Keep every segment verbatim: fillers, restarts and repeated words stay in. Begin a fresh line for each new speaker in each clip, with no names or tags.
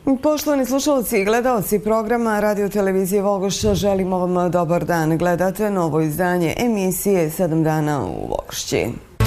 Poštovani slušalci i gledalci programa Radio Televizije Vogošća, želimo vam dobar dan. Gledate novo izdanje emisije sedam dana u Vogošći.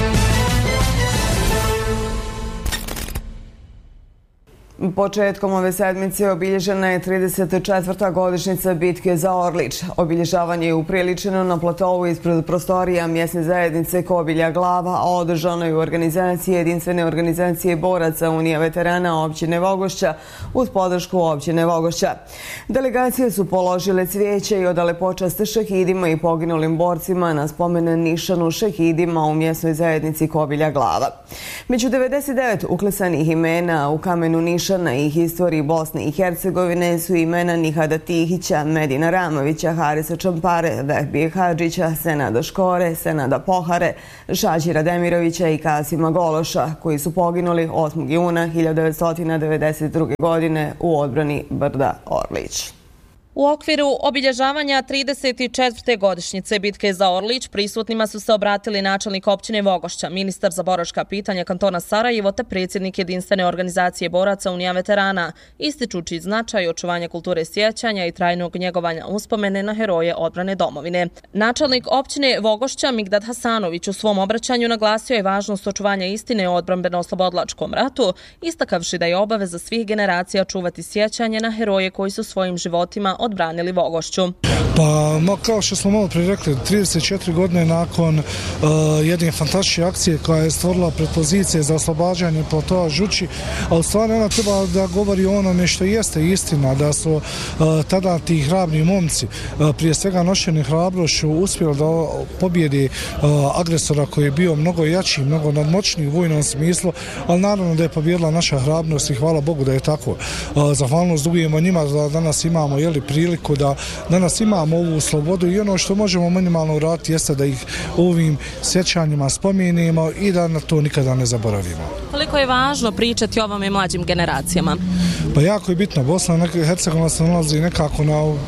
Početkom ove sedmice obilježena je trideset četvrta godišnjica bitke za Orlić. Obilježavanje je upriličeno na platovu ispred prostorija mjesne zajednice Kobilja Glava, a održano je u organizaciji jedinstvene organizacije boraca Unija veterana općine Vogošća uz podršku općine Vogošća. Delegacije su položile cvijeće i odale počast šehidima i poginulim borcima na spomen nišanu šehidima u mjesnoj zajednici Kobilja Glava. Među devedeset devet uklesanih imena u kamenu nišana i historiji Bosne i Hercegovine su imena Nihada Tihića, Medina Ramovića, Harisa Čampare, Vehbije Hadžića, Senada Škore, Senada Pohare, Šađira Demirovića i Kasima Gološa, koji su poginuli osmog juna hiljadu devetsto devedeset druge. godine u odbrani brda Orlić.
U okviru obilježavanja trideset četvrte godišnjice bitke za Orlić prisutnima su se obratili načelnik općine Vogošća, ministar za boračka pitanja kantona Sarajevo te predsjednik jedinstvene organizacije boraca Unija veterana, ističući značaj očuvanja kulture sjećanja i trajnog njegovanja uspomene na heroje odbrane domovine. Načelnik općine Vogošća Migdad Hasanović u svom obraćanju naglasio je važnost očuvanja istine o odbrambeno-oslobodilačkom ratu, istakavši da je obaveza svih generacija čuvati sjećanje na heroje koji su svojim životima odbranili Vogošću.
Pa, kao što smo malo prije rekli, trideset četiri godine nakon uh, jedne fantastične akcije koja je stvorila predpozicije za oslobađanje platoa Žući, a u stvari ona treba da govori o onome što jeste istina, da su uh, tada ti hrabri momci, uh, prije svega nošeni hrabrošću, uspjeli da pobjedi uh, agresora koji je bio mnogo jači, mnogo nadmoćniji u vojnom smislu, ali naravno da je pobjedila naša hrabrost i hvala Bogu da je tako. Uh, zahvalnost dugujemo njima da danas imamo jeli, priliku da danas imamo ovu slobodu i ono što možemo minimalno uraditi jeste da ih ovim sjećanjima spomenimo i da na to nikada ne zaboravimo.
Koliko je važno pričati o ovome mlađim generacijama?
Pa jako je bitno. Bosna i Hercegovina se nalazi nekako na uh,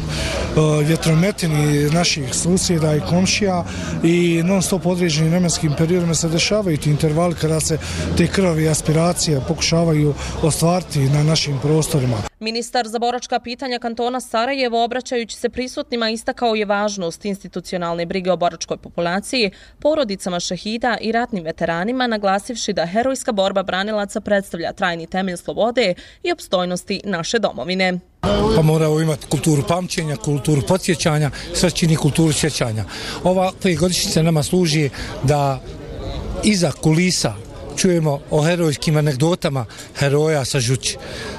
vjetrometini naših susjeda i komšija i non stop određenim vremenskim periodima se dešavaju ti intervali kada se te krvavi i aspiracije pokušavaju ostvariti na našim prostorima.
Ministar za boračka pitanja kantona Sarajevo, obraćajući se prisutnima, istakao je važnost institucionalne brige o boračkoj populaciji, porodicama šehida i ratnim veteranima, naglasivši da herojska borba branilaca predstavlja trajni temelj slobode i opstojnosti naše domovine.
Pa moramo imati kulturu pamćenja, kulturu podsjećanja, sve čini kulturu sjećanja. Ovakve godišnjice nama služi da iza kulisa čujemo o herojskim anegdotama heroja sa Žući.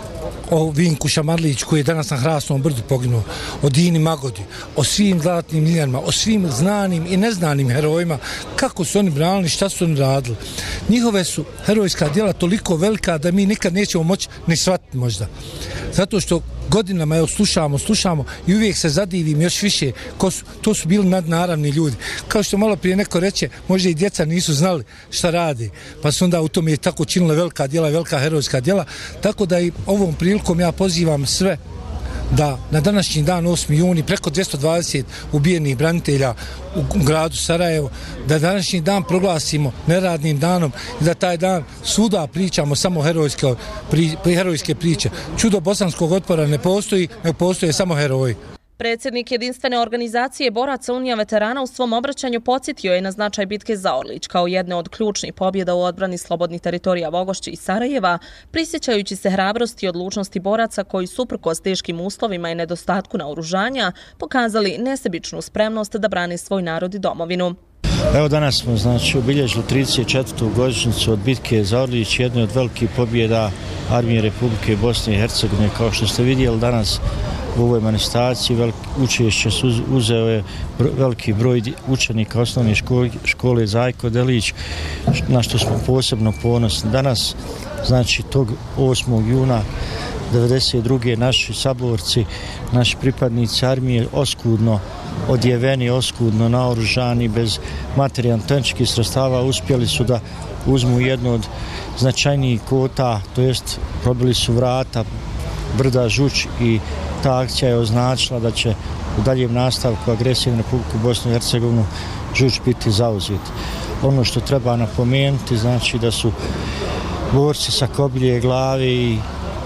O Vinku Šamarlić koji je danas na Hrasnom brdu poginuo, o Dini Magodi, o svim zlatnim miljanima, o svim znanim i neznanim herojima, kako su oni branili, šta su oni radili. Njihove su herojska djela toliko velika da mi nikad nećemo moći ni shvatiti možda. Zato što godinama evo slušamo, slušamo i uvijek se zadivim još više. Ko su, to su bili nadnaravni ljudi. Kao što malo prije neko reče, možda i djeca nisu znali šta radi, pa su onda u tome tako činile velika djela, velika herojska djela. Tako da i ovom prilikom ja pozivam sve da na današnji dan osmi juni preko dvjesto dvadeset ubijenih branitelja u gradu Sarajevo, da današnji dan proglasimo neradnim danom i da taj dan svuda pričamo samo herojske, pri, herojske priče. Čudo bosanskog otpora ne postoji, ne postoje samo heroji.
Predsjednik jedinstvene organizacije boraca Unija veterana u svom obraćanju podsjetio je na značaj bitke za Orlić kao jedne od ključnih pobjeda u odbrani slobodnih teritorija Vogošće i Sarajeva, prisjećajući se hrabrosti i odlučnosti boraca koji su uprkos teškim uslovima i nedostatku naoružanja pokazali nesebičnu spremnost da brane svoj narod i domovinu.
Evo danas smo znači obilježili trideset četvrtu godišnjicu od bitke za Orlić, jedne od velikih pobjeda Armije Republike Bosne i Hercegovine. Kao što ste vidjeli danas u ovoj manifestaciji učešće uzeo je veliki broj učenika osnovne škole, škole Zajko Delić, na što smo posebno ponosni. Danas, znači tog osmog juna devedeset druge naši saborci, naši pripadnici armije oskudno odjeveni, oskudno naoružani, bez materijalno-tehničkih sredstava uspjeli su da uzmu jednu od značajnijih kota, to jest probili su vrata brda Žuć i ta akcija je označila da će u daljem nastavku agresije na Republiku Bosnu i Hercegovinu Žuć biti zauzet. Ono što treba napomenuti znači da su borci sa Kobilje Glave i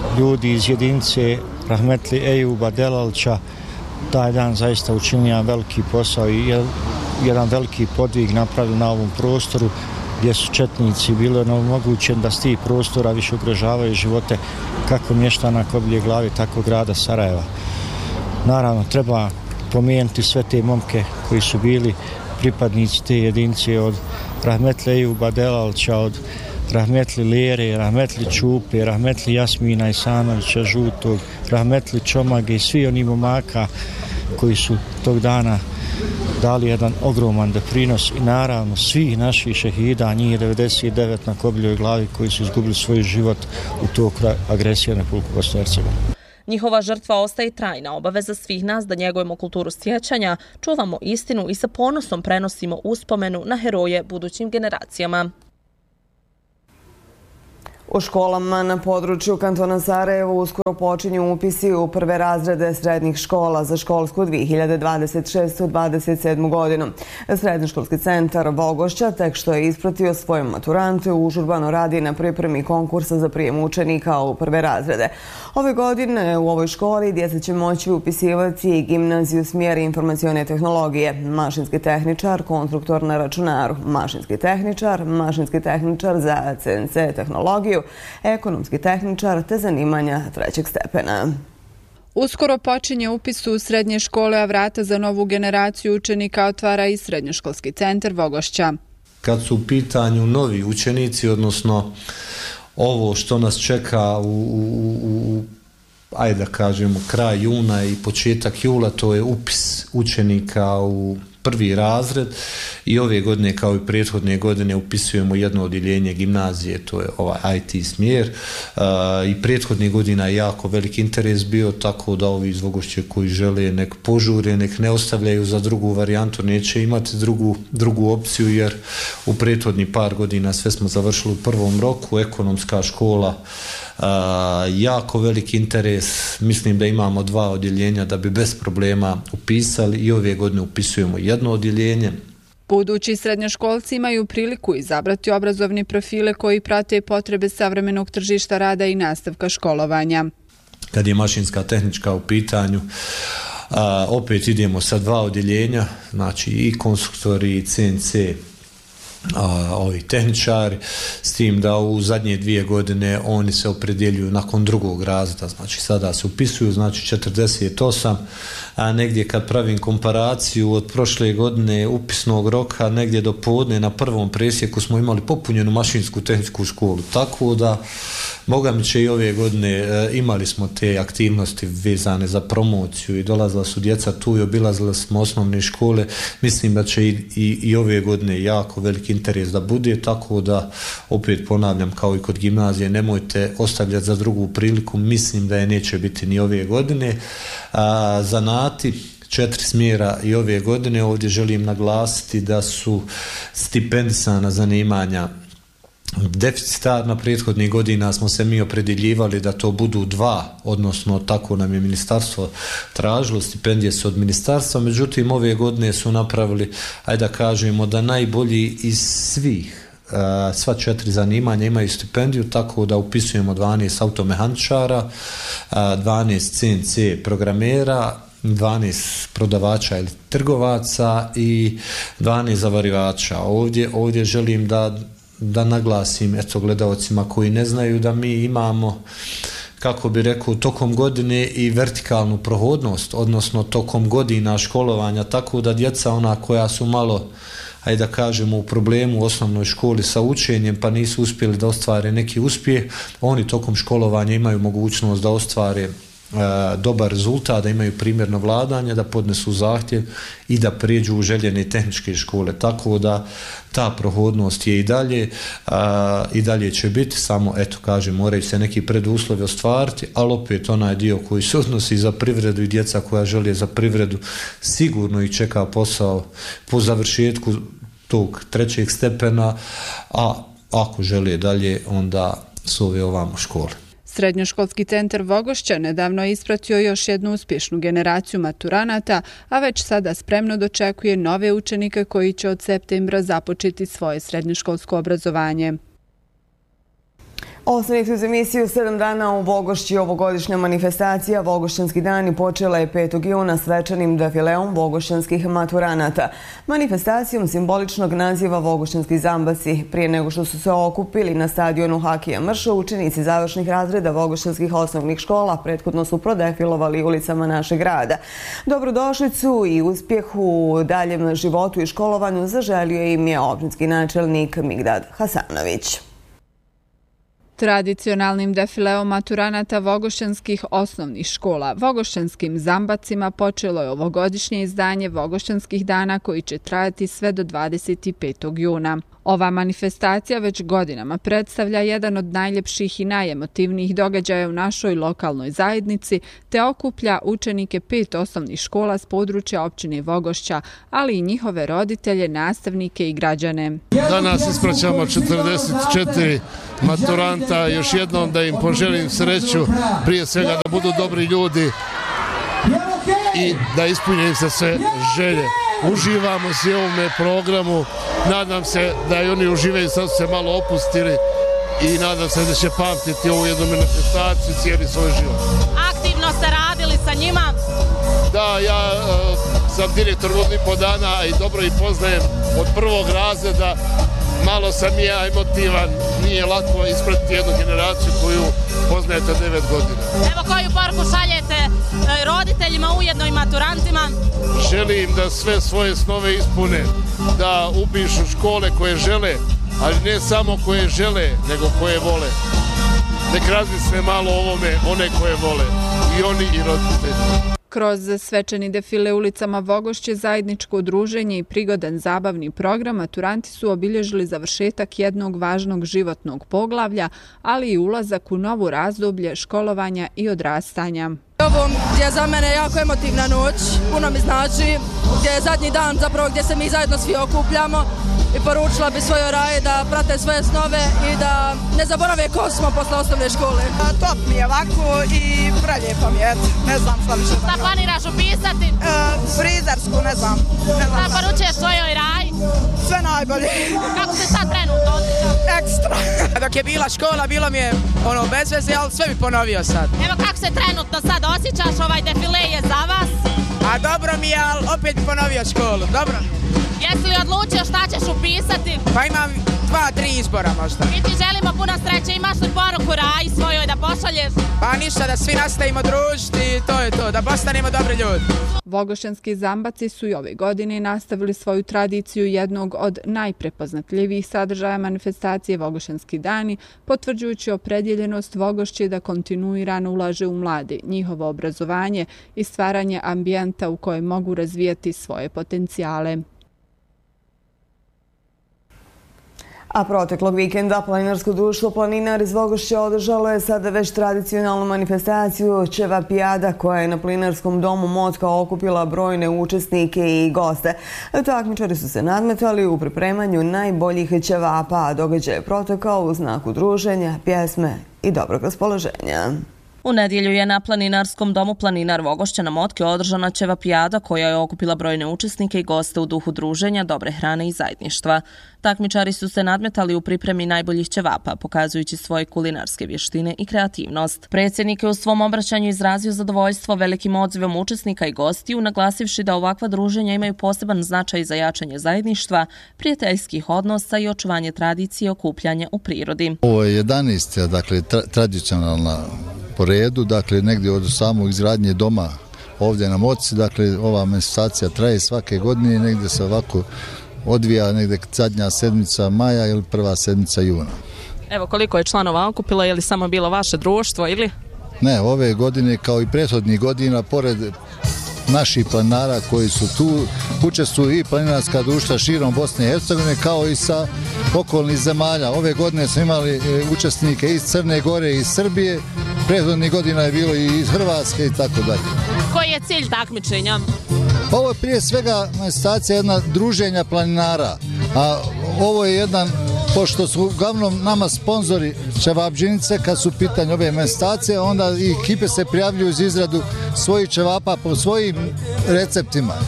ljudi iz jedinice Rahmetli Ejuba Delalića taj dan zaista učinili jedan veliki posao i jedan veliki podvig napravili na ovom prostoru gdje su četnici bili onemogućeni da s tih prostora više ugrožavaju živote kako mještana Kobilje Glave, tako grada Sarajeva. Naravno, treba pomenuti sve te momke koji su bili pripadnici te jedinice od Rahmetli Ejuba Delalića, od Rahmetli Lere, Rahmetli Čupe, Rahmetli Jasmina Isanovića Žutog, Rahmetli Čomage i svi oni momaka koji su tog dana dali jedan ogroman doprinos i naravno svih naših šehida, njih devedeset devet na Kobiljoj Glavi koji su izgubili svoj život u toku agresije na Republiku Bosnu i Hercegovinu.
Njihova žrtva ostaje trajna obaveza svih nas da njegujemo kulturu sjećanja, čuvamo istinu i sa ponosom prenosimo uspomenu na heroje budućim generacijama.
U školama na području kantona Sarajevo uskoro počinju upisi u prve razrede srednjih škola za školsku dvije hiljade dvadeset šeste dvadeset sedmu godinu. Srednjoškolski centar Vogošća tek što je ispratio svoje maturante užurbano radi na pripremi konkursa za prijem učenika u prve razrede. Ove godine u ovoj školi djeca će moći upisivati gimnaziju smjera informacione tehnologije, mašinski tehničar, konstruktor na računaru, mašinski tehničar, mašinski tehničar za C N C tehnologiju, ekonomski tehničar te zanimanja trećeg stepena.
Uskoro počinje upis u srednje škole, a vrata za novu generaciju učenika otvara i Srednjoškolski centar Vogošća.
Kad su u pitanju novi učenici, odnosno ovo što nas čeka u, u, u ajde da kažemo, kraj juna i početak jula, to je upis učenika u prvi razred i ove godine kao i prethodne godine upisujemo jedno odjeljenje gimnazije, to je ovaj I T smjer uh, i prethodne godina je jako veliki interes bio, tako da ovi iz Vogošće koji žele nek požure, nek ne ostavljaju za drugu varijantu, neće imati drugu, drugu opciju jer u prethodni par godina sve smo završili u prvom roku, ekonomska škola Uh, jako veliki interes, mislim da imamo dva odjeljenja da bi bez problema upisali i ove godine upisujemo jedno odjeljenje.
Budući srednjoškolci imaju priliku izabrati obrazovne profile koji prate potrebe savremenog tržišta rada i nastavka školovanja.
Kad je mašinska tehnička u pitanju, uh, opet idemo sa dva odjeljenja, znači i konstruktori i C N C A, ovi tehničari, s tim da u zadnje dvije godine oni se opredjeljuju nakon drugog razreda, znači sada se upisuju, znači četrdeset osam, a negdje kad pravim komparaciju od prošle godine upisnog roka, negdje do podne na prvom presjeku smo imali popunjenu mašinsku tehničku školu, tako da Boga mi će i ove godine e, imali smo te aktivnosti vezane za promociju i dolazila su djeca tu i obilazila smo osnovne škole, mislim da će i, i, i ove godine jako veliki interes da bude, tako da opet ponavljam kao i kod gimnazije, nemojte ostavljati za drugu priliku, mislim da je neće biti ni ove godine. A, zanati četiri smjera i ove godine, ovdje želim naglasiti da su stipendisana zanimanja deficitarna. Prethodnih godina smo se mi opredjeljivali da to budu dva, odnosno tako nam je ministarstvo tražilo, stipendije su od ministarstva, međutim ove godine su napravili, ajde da kažemo, da najbolji iz svih, sva četiri zanimanja imaju stipendiju, tako da upisujemo dvanaest automehaničara, dvanaest C N C programera, dvanaest prodavača ili trgovaca i dvanaest zavarivača. Ovdje, ovdje želim da da naglasim, eto, gledalcima koji ne znaju, da mi imamo, kako bi rekao, tokom godine i vertikalnu prohodnost, odnosno tokom godina školovanja, tako da djeca ona koja su malo, ajde da kažemo, u problemu u osnovnoj školi sa učenjem pa nisu uspjeli da ostvare neki uspjeh, oni tokom školovanja imaju mogućnost da ostvare dobar rezultat, da imaju primjerno vladanje, da podnesu zahtjev i da prijeđu u željene tehničke škole. Tako da ta prohodnost je i dalje a, i dalje će biti, samo eto kažem, moraju se neki preduslovi ostvariti, ali opet onaj dio koji se odnosi za privredu i djeca koja žele za privredu sigurno i čeka posao po završetku tog trećeg stepena, a ako žele dalje onda su ove ovamo škole.
Srednjoškolski centar Vogošća nedavno je ispratio još jednu uspješnu generaciju maturanata, a već sada spremno dočekuje nove učenike koji će od septembra započeti svoje srednjoškolsko obrazovanje.
Ostanite uz emisiju sedam dana u Vogošći. Ovogodišnja manifestacija Vogošćanski dani počela je petog juna svečanim defileom vogošćanskih maturanata. Manifestacijom simboličnog naziva Vogošćanski zambaci. Prije nego što su se okupili na stadionu Hakija Mrša, učenici završnih razreda vogošćanskih osnovnih škola prethodno su prodefilovali ulicama našeg grada. Dobrodošlicu i uspjeh u daljem životu i školovanju zaželio im je općinski načelnik Migdad Hasanović.
Tradicionalnim defileom maturanata vogošćanskih osnovnih škola Vogošćanskim zambacima počelo je ovogodišnje izdanje Vogošćanskih dana koji će trajati sve do dvadeset petog juna. Ova manifestacija već godinama predstavlja jedan od najljepših i najemotivnijih događaja u našoj lokalnoj zajednici, te okuplja učenike pet osnovnih škola s područja općine Vogošća, ali i njihove roditelje, nastavnike i građane.
Danas ispraćamo četrdeset četiri maturanta, još jednom da im poželim sreću, prije svega da budu dobri ljudi i da ispunje im se sve želje. Uživamo se u ovome programu, nadam se da i oni uživaju, sad su se malo opustili i nadam se da će pamtiti ovu jednu manifestaciju cijeli svoj život.
Aktivno ste radili sa njima?
Da, ja uh, sam direktor godinu i po dana i dobro ih poznajem od prvog razreda. Malo sam ja emotivan, nije lako ispratiti jednu generaciju koju poznajete devet godina.
Evo koju poruku šaljete roditeljima, ujedno i maturantima?
Želim da sve svoje snove ispune, da upišu škole koje žele, ali ne samo koje žele, nego koje vole. Nek razmisle malo o ovome, one koje vole, i oni i roditelji.
Kroz svečani defile ulicama Vogošće, zajedničko udruženje i prigodan zabavni program, maturanti su obilježili završetak jednog važnog životnog poglavlja, ali i ulazak u novu razdoblje školovanja i odrastanja.
Ovo je za mene jako emotivna noć, puno mi znači, gdje je zadnji dan zapravo gdje se mi zajedno svi okupljamo i poručila bi svojoj raji da prate svoje snove i da ne zaborave ko smo posle osnovne škole.
Top mi je ovako i preljepo mi je, ne znam šta više.
Šta planiraš upisati?
E, frizersku, ne znam. Ne znam
šta poručuješ svojoj raji?
Sve najbolje.
Kako se sad trenutno osjeća?
Ekstra.
Dok je bila škola, bilo mi je ono bez veze, ali sve bi ponovio sad.
Evo kako se trenutno sad osjećaš, ovaj defile je za vas?
A dobro mi je, ali opet bi ponovio školu, dobro.
Jesi li odlučio šta ćeš upisati?
Pa imam dva, tri izbora možda.
Mi ti želimo puno sreće, imaš li poruku raji svojoj da pošalješ?
Pa ništa, da svi nastavimo družiti i to je to, da postanemo dobri ljudi.
Vogošćanski zambaci su i ove godine nastavili svoju tradiciju jednog od najprepoznatljivijih sadržaja manifestacije Vogošćanski dani, potvrđujući opredjeljenost Vogošće da kontinuirano ulaže u mlade, njihovo obrazovanje i stvaranje ambijenta u kojem mogu razvijati svoje potencijale.
A proteklog vikenda Planinarsko društvo Planinar iz Vogošća održalo je sada već tradicionalnu manifestaciju Ćevapijada koja je na Planinarskom domu Motka okupila brojne učesnike i goste. Takmičari su se nadmetali u pripremanju najboljih ćevapa, a događaj je protekao u znaku druženja, pjesme i dobrog raspoloženja.
U nedjelju je na Planinarskom domu Planinar Vogošća na Motki održana ćevapijada koja je okupila brojne učesnike i goste u duhu druženja, dobre hrane i zajedništva. Takmičari su se nadmetali u pripremi najboljih ćevapa, pokazujući svoje kulinarske vještine i kreativnost. Predsjednik je u svom obraćanju izrazio zadovoljstvo velikim odzivom učesnika i gostiju, naglasivši da ovakva druženja imaju poseban značaj za jačanje zajedništva, prijateljskih odnosa i očuvanje tradicije okupljanja u prirodi.
Ovo je jedanaesta, dakle, tra- tradicionalna po redu, dakle, negdje od samog izgradnje doma ovdje na Moci, dakle, ova manifestacija traje svake godine i negdje se ovako odvija negdje zadnja sedmica maja ili prva sedmica juna.
Evo, koliko je članova okupilo, je li samo bilo vaše društvo ili?
Ne, ove godine kao i prethodnih godina, pored naših planinara koji su tu, učestvuju i planinarska društva širom Bosne i Hercegovine kao i sa okolnih zemalja. Ove godine smo imali učesnike iz Crne Gore i iz Srbije, prethodnih godina je bilo i iz Hrvatske i tako dalje.
Koji je cilj takmičenja?
Ovo je prije svega manifestacija jedna druženja planinara, a ovo je jedan, pošto su uglavnom nama sponzori ćevapdžinice, kad su pitanje ove manifestacije, onda i ekipe se prijavljuju za izradu svojih ćevapa po svojim receptima.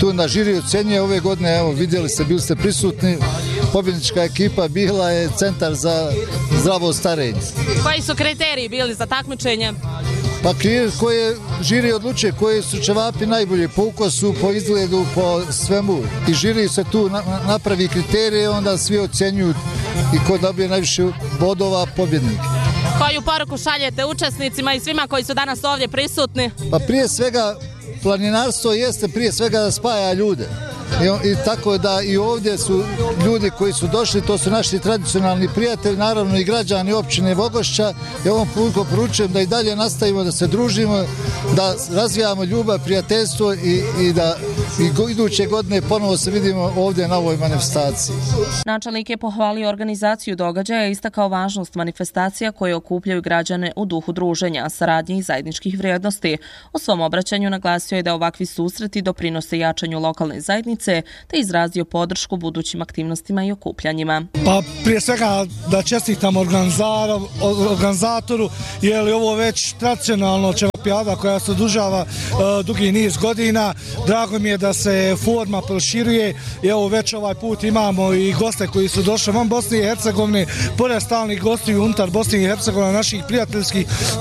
tu na žiri ocenjuje ove godine, evo vidjeli ste, bili ste prisutni, pobjednička ekipa bila je Centar za zdravo starenje.
Koji su kriteriji bili za takmičenje?
Pa koje žiri odlučuje, koji su ćevapi najbolji po ukusu, po izgledu, po svemu. I žiri se tu napravi kriterije, onda svi ocenjuju i ko dobije najviše bodova, pobjednik.
Koju poruku šaljete učesnicima i svima koji su danas ovdje prisutni?
Pa prije svega, planinarstvo jeste prije svega da spaja ljude. I, I tako da i ovdje su ljudi koji su došli, to su naši tradicionalni prijatelji, naravno i građani općine Vogošća. Ja ovom prilikom poručujem da i dalje nastavimo da se družimo, da razvijamo ljubav, prijateljstvo i, i da i iduće godine ponovo se vidimo ovdje na ovoj manifestaciji.
Načelnik je pohvalio organizaciju događaja i istakao važnost manifestacija koje okupljaju građane u duhu druženja, saradnje i zajedničkih vrijednosti. U svom obraćanju naglasio je da ovakvi susreti doprinose jačanju lokalne zajednice te izrazio podršku budućim aktivnostima i okupljanjima.
Pa prije svega da čestitam organizatoru, jer je ovo već tradicionalno čevapijada koja se održava uh, dugi niz godina. Drago mi je da se forma proširuje i evo već ovaj put imamo i goste koji su došli van Bosne i Hercegovine, pored stalnih gostiju unutar Bosne i Hercegovine, naših prijateljskih